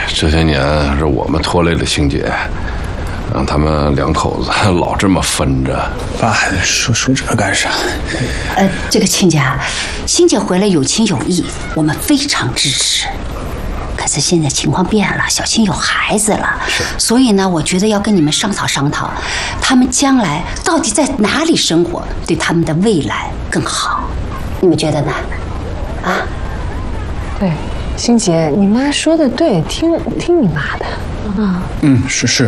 这些年是我们拖累了星姐，让他们两口子老这么分着。 爸，说这干啥？ 这个亲家，星姐回来有情有义，我们非常支持。可是现在情况变了，小青有孩子了，所以呢，我觉得要跟你们商讨商讨，他们将来到底在哪里生活，对他们的未来更好。你们觉得呢？啊？ 对，星姐，你妈说的对，听你妈的。 是。